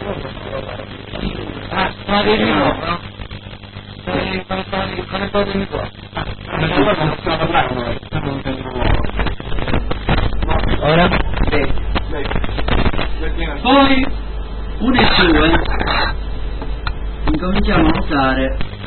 Ma devi nuovo, no? Come cose di qua? Non stiamo parlando noi, siamo un tempo nuovo. Ora? Poi, 1 e 2, incominciamo a notare